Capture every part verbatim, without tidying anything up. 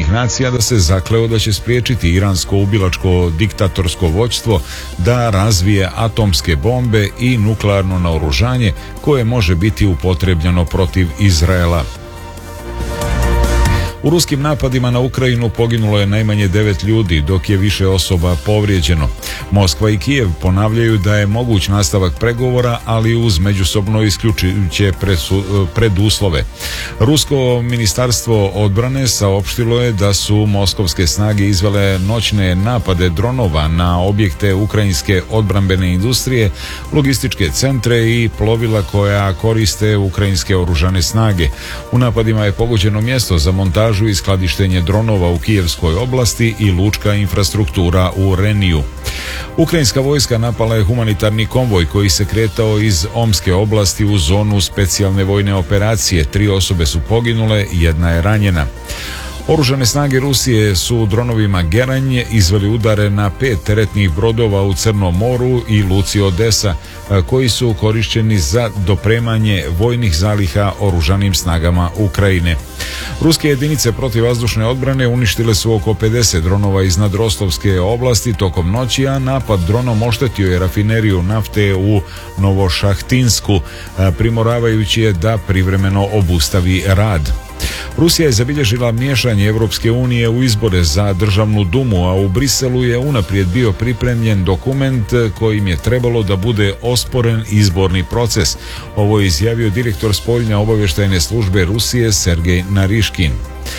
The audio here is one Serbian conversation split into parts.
Ujedinjenih nacija da se zakleo da će spriječiti iransko ubilačko diktatorsko vođstvo da razvije atomske bombe i nuklearno naoružanje koje može biti upotrebljeno protiv Izraela. U ruskim napadima na Ukrajinu poginulo je najmanje devet ljudi, dok je više osoba povrijeđeno. Moskva i Kijev ponavljaju da je moguć nastavak pregovora, ali uz međusobno isključujuće preduslove. Rusko ministarstvo odbrane saopštilo je da su moskovske snage izvele noćne napade dronova na objekte ukrajinske odbrambene industrije, logističke centre i plovila koja koriste ukrajinske oružane snage. U napadima je pogođeno mjesto za montažu i skladištenje dronova u Kijevskoj oblasti i lučka infrastruktura u Reniju. Ukrajinska vojska napala je humanitarni konvoj koji se kretao iz Omske oblasti u zonu specijalne vojne operacije. Tri osobe su poginule, jedna je ranjena. Oružane snage Rusije su dronovima Geranj izveli udare na pet teretnih brodova u Crnom moru i luci Odesa, koji su korišćeni za dopremanje vojnih zaliha oružanim snagama Ukrajine. Ruske jedinice protivvazdušne odbrane uništile su oko pedeset dronova iznad Rostovske oblasti tokom noći, a napad dronom oštetio je rafineriju nafte u Novošahtinsku, primoravajući je da privremeno obustavi rad. Rusija je zabilježila miješanje Europske unije u izbore za državnu dumu, a u Briselu je unaprijed bio pripremljen dokument kojim je trebalo da bude osporen izborni proces. Ovo je izjavio direktor spoljne obavještajne službe Rusije Sergej Nariškin.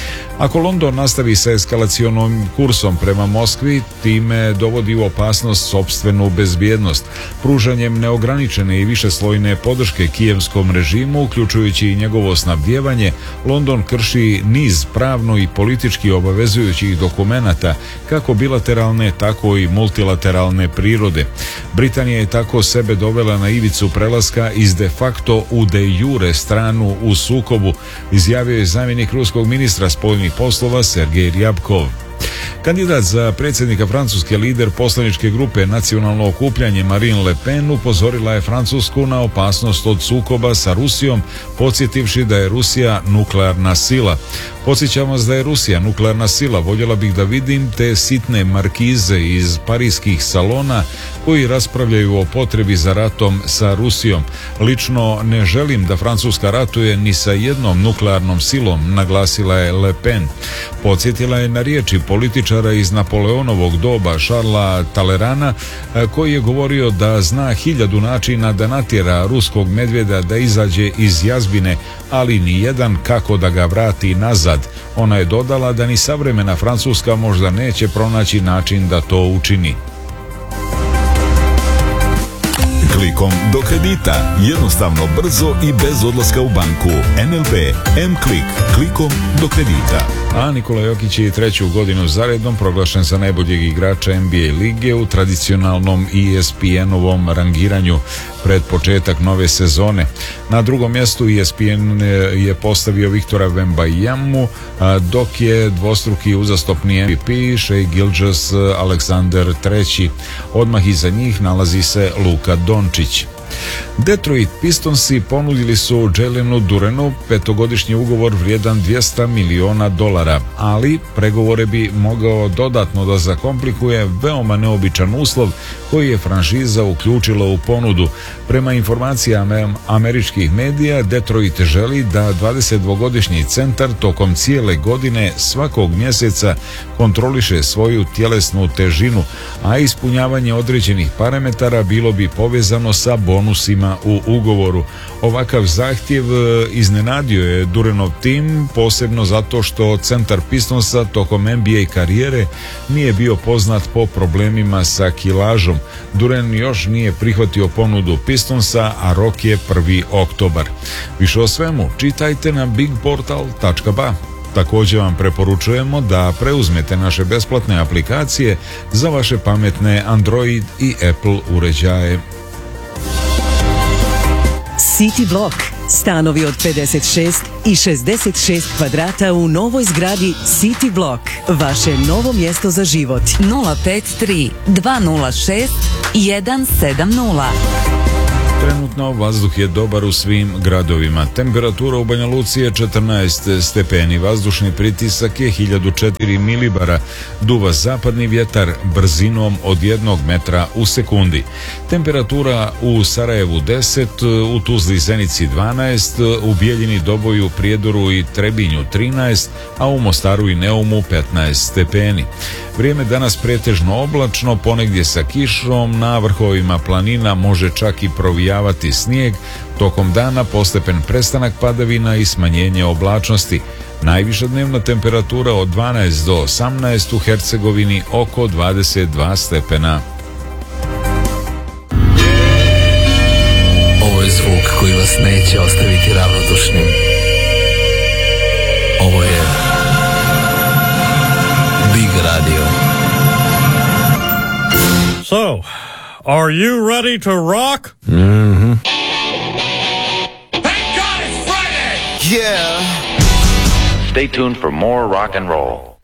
Ako London nastavi sa eskalacionom kursom prema Moskvi, time dovodi u opasnost sopstvenu bezbjednost. Pružanjem neograničene i višeslojne podrške kijevskom režimu, uključujući i njegovo snabdijevanje, London krši niz pravno i politički obavezujućih dokumenata, kako bilateralne, tako i multilateralne prirode. Britanija je tako sebe dovela na ivicu prelaska iz de facto u de jure stranu u sukobu, izjavio je zamjenik ruskog ministra spoljnih poslova Sergej Ryabkov. Kandidat za predsjednika Francuske, lider poslaničke grupe Nacionalno okupljanje Marine Le Pen upozorila je Francusku na opasnost od sukoba sa Rusijom, podsjetivši da je Rusija nuklearna sila. Podsjećam vas da je Rusija nuklearna sila, voljela bih da vidim te sitne markize iz parijskih salona koji raspravljaju o potrebi za ratom sa Rusijom. Lično ne želim da Francuska ratuje ni sa jednom nuklearnom silom, naglasila je Le Pen. Podsjetila je na riječi političara iz Napoleonovog doba Šarla Talerana, koji je govorio da zna hiljadu načina da natjera ruskog medvjeda da izađe iz jazbine, ali ni jedan kako da ga vrati nazad. Ona je dodala da ni savremena Francuska možda neće pronaći način da to učini. Klikom do kredita. Jednostavno, brzo i bez odlaska u banku. N L B M-Klik. Klikom do kredita. A Nikola Jokić je treću godinu zaredom proglašen za najboljeg igrača N B A lige u tradicionalnom E S P N-ovom rangiranju pred početak nove sezone. Na drugom mjestu E S P N je postavio Viktora Wembanyama, dok je dvostruki uzastopni M V P Shai Gilgeous-Alexander treći. Odmah iza njih nalazi se Luka Dončić. Detroit Pistonsi ponudili su Jalenu Duranu petogodišnji ugovor vrijedan dvjesto miliona dolara, ali pregovore bi mogao dodatno da zakomplikuje veoma neobičan uslov koji je franšiza uključila u ponudu. Prema informacijama američkih medija, Detroit želi da dvadesetdvogodišnji centar tokom cijele godine svakog mjeseca kontroliše svoju tjelesnu težinu, a ispunjavanje određenih parametara bilo bi povezano sa bonusima u ugovoru. Ovakav zahtjev iznenadio je Duranov tim, posebno zato što centar Pistonsa tokom N B A karijere nije bio poznat po problemima sa kilažom. Duran još nije prihvatio ponudu Pistonsa, a rok je prvi oktobar. Više o svemu čitajte na big portal tačka b a. Također vam preporučujemo da preuzmete naše besplatne aplikacije za vaše pametne Android i Apple uređaje. City Block. Stanovi od pedeset šest i šezdeset šest kvadrata u novoj zgradi City Block. Vaše novo mjesto za život. nula pet tri dva nula šest jedan sedam nula. Trenutno vazduh je dobar u svim gradovima. Temperatura u Banja Luci je četrnaest stepeni, vazdušni pritisak je hiljadu četiri milibara, duva zapadni vjetar brzinom od jednog metra u sekundi. Temperatura u Sarajevu deset, u Tuzli i Zenici dvanaest, u Bijeljini, Doboju, Prijedoru i Trebinju trinaest, a u Mostaru i Neumu petnaest stepeni. Vrijeme danas pretežno oblačno, ponegdje sa kišom, na vrhovima planina može čak i provijavati snijeg, tokom dana postepen prestanak padavina i smanjenje oblačnosti. Najviša dnevna temperatura od dvanaest do osamnaest, u Hercegovini oko dvadeset dva stepena. Ovo je zvuk koji vas neće ostaviti ravnodušnim. Ovo je Big Radio. So, are you ready to rock? Mm-hmm. Thank God it's Friday! Yeah. Stay tuned for more rock and roll.